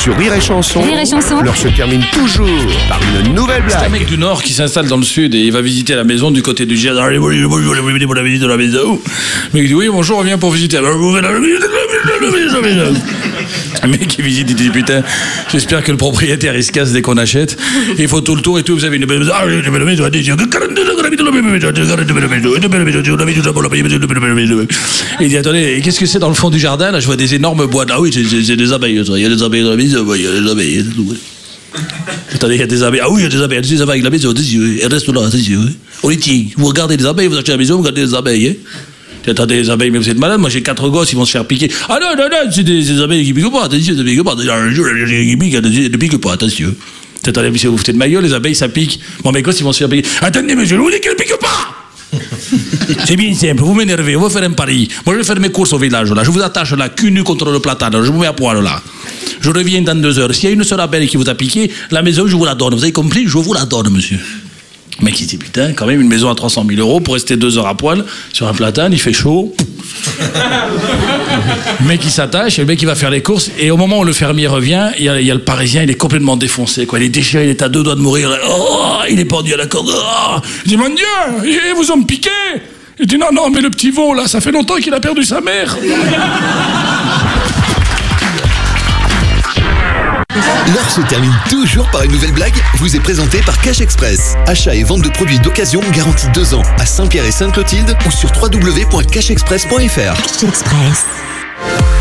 Sur Rire et Chanson, Rire et Chanson. l'heure se termine toujours par une nouvelle C'est un blague. mec du Nord qui s'installe dans le Sud et il va visiter la maison du côté du jardin. Bonjour, pour la visite de la maison. Le mec dit oui, bonjour, on vient pour visiter. Alors, vous faites la visite de la maison. Le mec qui visite, il dit putain, j'espère que le propriétaire il se casse dès qu'on achète. Il faut tout le tour et tout. Vous avez une belle maison. Ah, une belle maison. Il dit attendez, qu'est-ce que c'est dans le fond du jardin? Là, je vois des énormes boîtes. Ah oui, c'est des abeilles. Il y a des abeilles dans la maison. Il y a des abeilles. Attendez, il y a des abeilles. Ah oui, il y a des abeilles. Des abeilles dans la maison. Elles restent là. On les tient. Vous regardez les abeilles, vous achetez la maison, vous regardez les abeilles. Attendez, les abeilles, mais vous êtes malade. Moi, j'ai 4 gosses, ils vont se faire piquer. Ah non, c'est des abeilles qui piquent pas. Attention, ça pique pas. Un jour, qui piquent, ne piquent pas. Attention. Attendez, monsieur, vous foutez de ma gueule, les abeilles, ça pique. Bon, mes gosses, ils vont se faire piquer. Attendez, monsieur, je vous dis qu'elles ne piquent pas. C'est bien simple, vous m'énervez, on va faire un pari. Moi, je vais faire mes courses au village, là. Je vous attache là, cul nu contre le platane. Je vous mets à poil, là. Je reviens dans 2 heures. S'il y a une seule abeille qui vous a piqué, la maison, je vous la donne. Vous avez compris? Je vous la donne, monsieur. Le mec, il dit, putain, quand même, une maison à 300 000 euros pour rester 2 heures à poil sur un platane, il fait chaud. Le mec, il s'attache, et le mec, il va faire les courses. Et au moment où le fermier revient, il y a le Parisien, il est complètement défoncé, quoi. Il est déchiré, il est à 2 doigts de mourir. Oh, il est pendu à la corde. Oh. Il dit, mon Dieu, ils vous ont piqué. Il dit, non, mais le petit veau, là, ça fait longtemps qu'il a perdu sa mère. L'heure se termine toujours par une nouvelle blague, vous est présentée par Cash Express. Achat et vente de produits d'occasion garantis 2 ans à Saint-Pierre et Sainte-Clotilde ou sur www.cashexpress.fr. Cash Express.